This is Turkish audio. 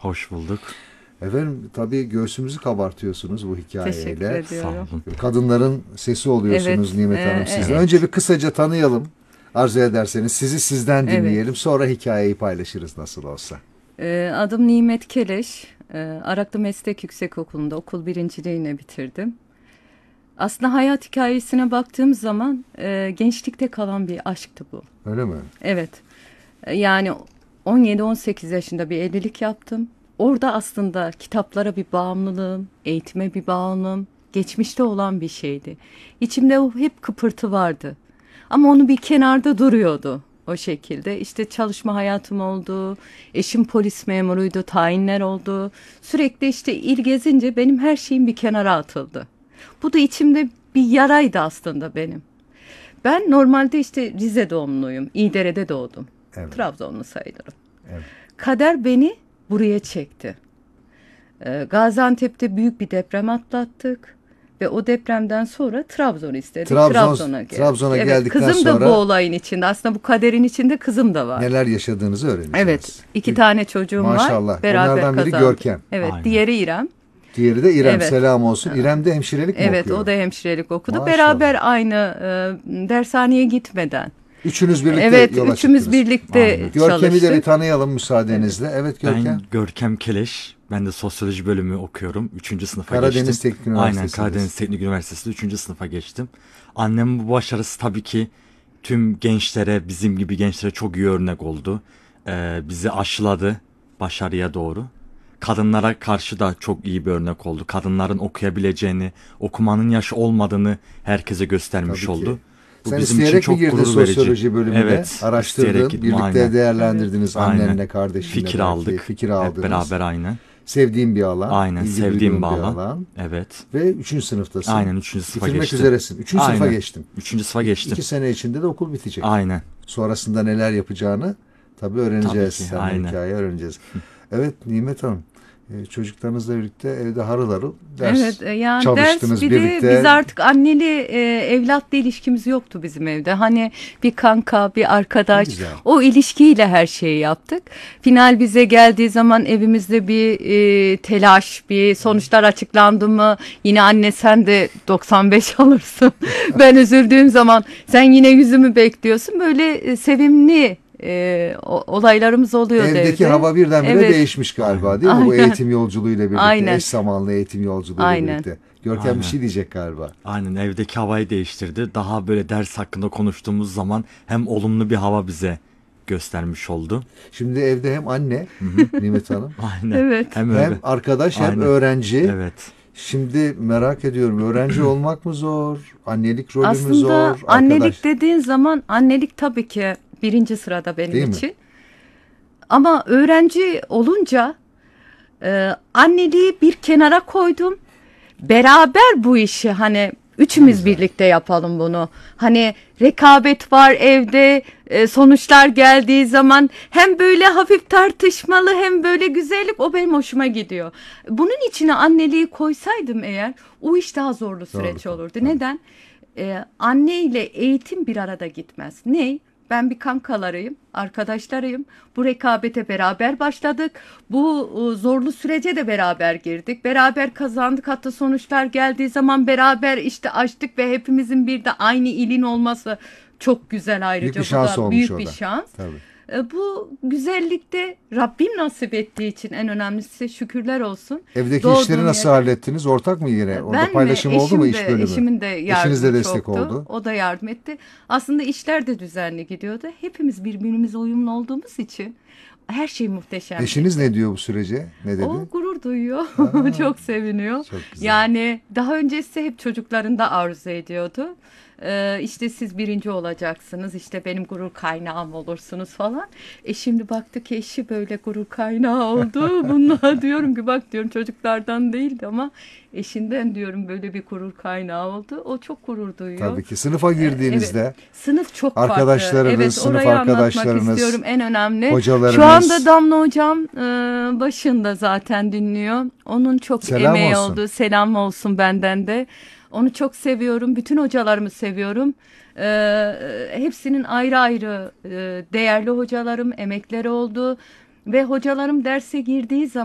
Hoş bulduk. Efendim tabii göğsümüzü kabartıyorsunuz bu Teşekkür hikayeyle. Sağ ediyorum. olun. Kadınların sesi oluyorsunuz Evet, Nimet Hanım siz de. evet. Önce bir kısaca tanıyalım arzu ederseniz. Sizi sizden Evet. dinleyelim. Sonra hikayeyi paylaşırız nasıl olsa. Adım Nimet Keleş. Araklı Meslek Yüksekokulu'nda okul birinciliğini bitirdim. Aslında hayat hikayesine baktığım zaman gençlikte kalan bir aşktı bu. Öyle mi? Evet. Yani 17-18 yaşında bir evlilik yaptım. Orada aslında kitaplara bir bağımlılığım, eğitime bir bağımlılığım, geçmişte olan bir şeydi. İçimde o hep kıpırtı vardı. Ama onu bir kenarda duruyordu o şekilde. İşte çalışma hayatım oldu, eşim polis memuruydu, tayinler oldu. Sürekli işte il gezince benim her şeyim bir kenara atıldı. Bu da içimde bir yaraydı aslında benim. Ben normalde işte Rize doğumluyum, İğdere'de doğdum. Evet. Trabzonlu sayılırım. Evet. Kader beni buraya çekti. Gaziantep'te büyük bir deprem atlattık. Ve o depremden sonra Trabzon'u istedik. Trabzon'a geldik. Trabzon'a geldikten kızım sonra da bu olayın içinde. Aslında bu kaderin içinde kızım da var. neler yaşadığınızı öğreneceğiz. Evet. 2 tane çocuğum Maşallah. var. Beraber Onlardan biri kazandık. Görkem. Evet. Aynen. Diğeri İrem. Diğeri de İrem. Evet. Selam olsun. İrem de hemşirelik mi Evet. okuyor? O da hemşirelik okudu. Maşallah. Beraber aynı dershaneye gitmeden. Üçünüz birlikte Evet. yola Üçümüz çıktınız. birlikte Aynen. Görkem'i de bir çalıştık. tanıyalım müsaadenizle. Evet Görkem. Ben Görkem Keleş. Ben de sosyoloji bölümü okuyorum. 3. sınıfa Karadeniz geçtim. Teknik Üniversitesi'nde. Aynen, Karadeniz Teknik Üniversitesi'nde 3. sınıfa geçtim. Annemin bu başarısı tabii ki tüm gençlere, bizim gibi gençlere çok iyi örnek oldu. Bizi aşıladı başarıya doğru. Kadınlara karşı da çok iyi bir örnek oldu. Kadınların okuyabileceğini, okumanın yaşı olmadığını herkese göstermiş Tabii ki. oldu. Bu Sen bizim için isteyerek mi çok girdin gurur verici. sosyoloji bölümüne? Evet, Araştırdın, isteyerek gittim, birlikte aynen. değerlendirdiniz Aynen. annenle, kardeşinle. Fikir belki. aldık. Fikir Hep aldınız. beraber aynen. Sevdiğin bir alan. Aynen, ilgi sevdiğim duyduğun bir bir alan. Evet. Ve 3. sınıftasın. Aynen, 3. sınıfa Bitirmek geçtim. üzeresin. 3. sınıfa Aynen. geçtin. 3. sınıfa geçtim. 2 sene içinde de okul bitecek. Aynen. Sonrasında neler yapacağını tabii öğreneceğiz. Tabii ki, Seninle aynen. hikaye öğreneceğiz. Evet Nimet Hanım. Çocuklarınızla birlikte evde harıl harıl ders Evet, yani çalıştınız ders bir birlikte. de biz artık anneli evlatlı ilişkimiz yoktu bizim evde. Hani bir kanka, bir arkadaş, Ne güzel. o ilişkiyle her şeyi yaptık. Final bize geldiği zaman evimizde bir telaş, bir sonuçlar açıklandı mı yine anne sen de 95 alırsın. Ben üzüldüğüm zaman sen yine yüzümü bekliyorsun. Böyle sevimli olaylarımız oluyor Evdeki evde. hava birdenbire Evet. değişmiş galiba değil mi? Bu Aynen. eğitim yolculuğuyla birlikte, Aynen. eş zamanlı eğitim yolculuğuyla Aynen. birlikte. Görkem Aynen. bir şey diyecek galiba. Aynen, evdeki havayı değiştirdi. Daha böyle ders hakkında konuştuğumuz zaman hem olumlu bir hava bize göstermiş oldu. Şimdi evde hem anne Nimet Hanım Aynen. Evet. Hem hem öyle. arkadaş hem Aynen. öğrenci. Evet. Şimdi merak ediyorum öğrenci olmak mı zor? Annelik rolü mü Aslında zor? annelik Arkadaş. dediğin zaman annelik tabii ki birinci sırada benim Değil mi? için. Ama öğrenci olunca anneliği bir kenara koydum. Beraber bu işi hani üçümüz Güzel. birlikte yapalım bunu. Hani rekabet var evde, sonuçlar geldiği zaman hem böyle hafif tartışmalı hem böyle güzellik, o benim hoşuma gidiyor. Bunun içine anneliği koysaydım eğer o iş daha zorlu süreç Doğru, olurdu. tabii. Neden? Anne ile eğitim bir arada gitmez. Ne? Ben bir kankalarıyım, arkadaşlarıyım. Bu rekabete beraber başladık. Bu zorlu sürece de beraber girdik. Beraber kazandık. Hatta sonuçlar geldiği zaman beraber işte açtık ve hepimizin bir de aynı ilin olması çok güzel ayrıca. Büyük bir Bu şans da olmuş büyük o bir da. şans. Tabii. Bu güzellikte Rabbim nasip ettiği için en önemlisi şükürler olsun. Evdeki Doğduğum işleri nasıl yerde- hallettiniz? Ortak mı yine? Orada Ben paylaşım mi? oldu mu Eşim iş de- bölümü? Eşimin de yardımı Eşiniz de destek çoktu. oldu. O da yardım etti. Aslında işler de düzenli gidiyordu. Hepimiz birbirimize uyumlu olduğumuz için her şey muhteşem. Eşiniz ne diyor bu sürece? Ne dedi? O gurur duyuyor. Aa, Çok seviniyor. Çok güzel. Yani daha öncesi hep çocuklarında arzu ediyordu. İşte siz birinci olacaksınız. İşte benim gurur kaynağım olursunuz falan. Şimdi baktı ki eşi böyle gurur kaynağı oldu. Bunlar diyorum ki bak diyorum çocuklardan değildi ama eşinden diyorum böyle bir gurur kaynağı oldu. O çok gurur duyuyor. Tabii ki. Sınıfa girdiğinizde Evet. Sınıf çok Arkadaşlarınız, farklı. Evet, sınıf orayı anlatmak arkadaşlarınız, istiyorum. En önemli. hocalarınız. Şu anda Damla hocam başında zaten dinliyor. Onun çok Selam emeği olsun. oldu. Selam olsun benden de. Onu çok seviyorum. Bütün hocalarımı seviyorum. Hepsinin ayrı ayrı değerli hocalarım, emekleri oldu. Ve hocalarım derse girdiği zaman